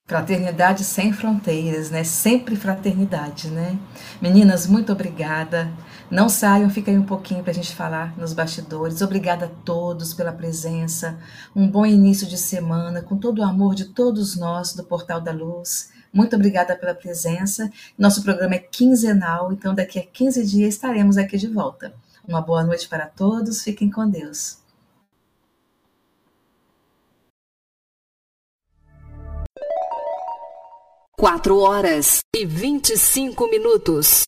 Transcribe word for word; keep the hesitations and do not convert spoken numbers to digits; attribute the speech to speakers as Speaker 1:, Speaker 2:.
Speaker 1: Fraternidade sem fronteiras, né? Sempre fraternidade, né? Meninas, muito obrigada. Não saiam, fiquem aí um pouquinho para a gente falar nos bastidores. Obrigada a todos pela presença. Um bom início de semana, com todo o amor de todos nós do Portal da Luz. Muito obrigada pela presença. Nosso programa é quinzenal, então daqui a quinze dias estaremos aqui de volta. Uma boa noite para todos. Fiquem com Deus.
Speaker 2: Quatro horas e vinte e cinco minutos.